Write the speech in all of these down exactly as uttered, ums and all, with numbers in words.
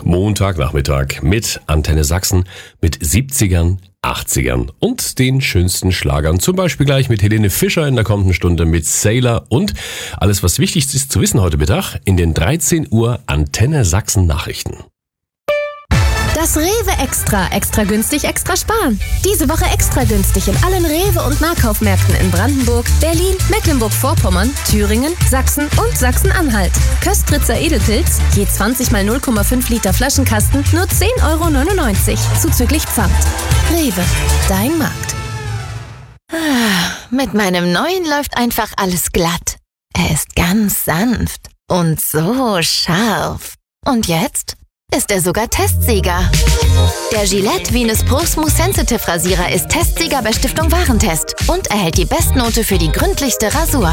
Montagnachmittag mit Antenne Sachsen mit siebzigern, achtzigern und den schönsten Schlagern. Zum Beispiel gleich mit Helene Fischer in der kommenden Stunde mit Sailor und alles, was wichtig ist zu wissen heute Mittag in den dreizehn Uhr Antenne Sachsen Nachrichten. Das Rewe Extra. Extra günstig, extra sparen. Diese Woche extra günstig in allen Rewe- und Nahkaufmärkten in Brandenburg, Berlin, Mecklenburg-Vorpommern, Thüringen, Sachsen und Sachsen-Anhalt. Köstritzer Edelpilz, je zwanzig mal null Komma fünf Liter Flaschenkasten, nur zehn Euro neunundneunzig, zuzüglich Pfand. Rewe, dein Markt. Mit meinem neuen läuft einfach alles glatt. Er ist ganz sanft und so scharf. Und jetzt ist er sogar Testsieger. Der Gillette Venus Pro Smooth Sensitive Rasierer ist Testsieger bei Stiftung Warentest und erhält die Bestnote für die gründlichste Rasur.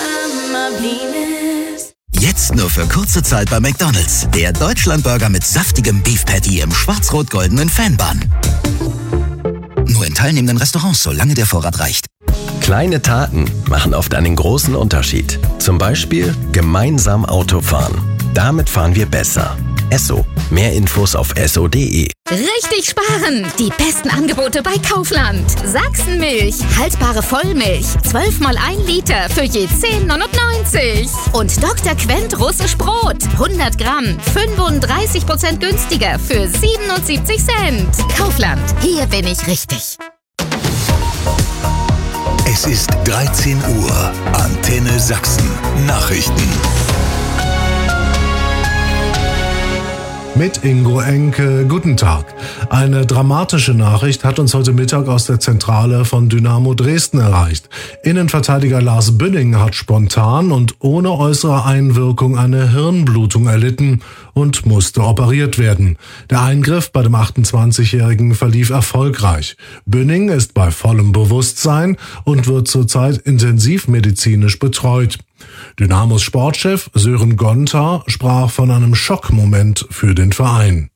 Jetzt nur für kurze Zeit bei McDonald's. Der Deutschlandburger mit saftigem Beef Patty im schwarz-rot-goldenen Fanbun. Nur in teilnehmenden Restaurants, solange der Vorrat reicht. Kleine Taten machen oft einen großen Unterschied. Zum Beispiel gemeinsam Auto fahren. Damit fahren wir besser. Esso. Mehr Infos auf esso punkt de. Richtig sparen! Die besten Angebote bei Kaufland. Sachsenmilch, haltbare Vollmilch, zwölf mal ein Liter für je zehn neunundneunzig. Und Doktor Quent russisch Brot, hundert Gramm, fünfunddreißig Prozent günstiger für siebenundsiebzig Cent. Kaufland, hier bin ich richtig. Es ist dreizehn Uhr. Antenne Sachsen. Nachrichten. Mit Ingo Enke, guten Tag. Eine dramatische Nachricht hat uns heute Mittag aus der Zentrale von Dynamo Dresden erreicht. Innenverteidiger Lars Bünning hat spontan und ohne äußere Einwirkung eine Hirnblutung erlitten und musste operiert werden. Der Eingriff bei dem achtundzwanzigjährigen verlief erfolgreich. Bünning ist bei vollem Bewusstsein und wird zurzeit intensivmedizinisch betreut. Dynamos Sportchef Sören Gonta sprach von einem Schockmoment für den Verein.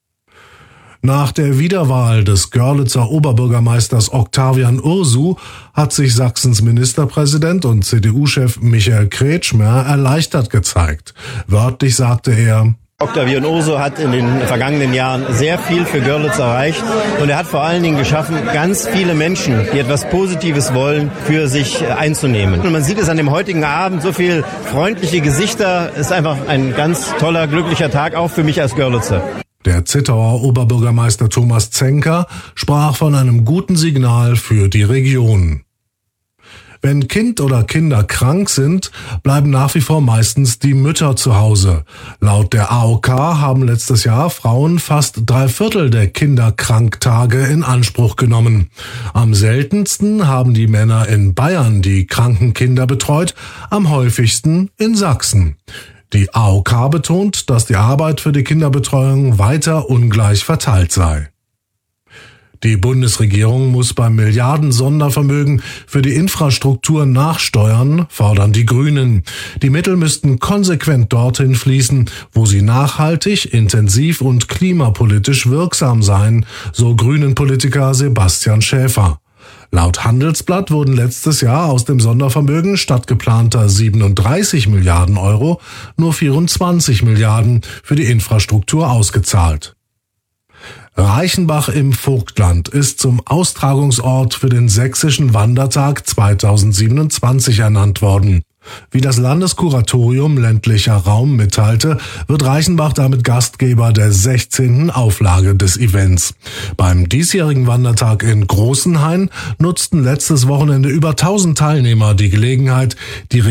Nach der Wiederwahl des Görlitzer Oberbürgermeisters Octavian Ursu hat sich Sachsens Ministerpräsident und C D U-Chef Michael Kretschmer erleichtert gezeigt. Wörtlich sagte er: Octavian Ursu hat in den vergangenen Jahren sehr viel für Görlitz erreicht und er hat vor allen Dingen geschaffen, ganz viele Menschen, die etwas Positives wollen, für sich einzunehmen. Und man sieht es an dem heutigen Abend, so viel freundliche Gesichter, ist einfach ein ganz toller, glücklicher Tag, auch für mich als Görlitzer. Der Zittauer Oberbürgermeister Thomas Zenker sprach von einem guten Signal für die Region. Wenn Kind oder Kinder krank sind, bleiben nach wie vor meistens die Mütter zu Hause. Laut der A O K haben letztes Jahr Frauen fast drei Viertel der Kinderkranktage in Anspruch genommen. Am seltensten haben die Männer in Bayern die kranken Kinder betreut, am häufigsten in Sachsen. Die A O K betont, dass die Arbeit für die Kinderbetreuung weiter ungleich verteilt sei. Die Bundesregierung muss beim Milliarden-Sondervermögen für die Infrastruktur nachsteuern, fordern die Grünen. Die Mittel müssten konsequent dorthin fließen, wo sie nachhaltig, intensiv und klimapolitisch wirksam seien, so Grünen-Politiker Sebastian Schäfer. Laut Handelsblatt wurden letztes Jahr aus dem Sondervermögen statt geplanter siebenunddreißig Milliarden Euro nur vierundzwanzig Milliarden für die Infrastruktur ausgezahlt. Reichenbach im Vogtland ist zum Austragungsort für den Sächsischen Wandertag zweitausendsiebenundzwanzig ernannt worden. Wie das Landeskuratorium ländlicher Raum mitteilte, wird Reichenbach damit Gastgeber der sechzehnten Auflage des Events. Beim diesjährigen Wandertag in Großenhain nutzten letztes Wochenende über tausend Teilnehmer die Gelegenheit, die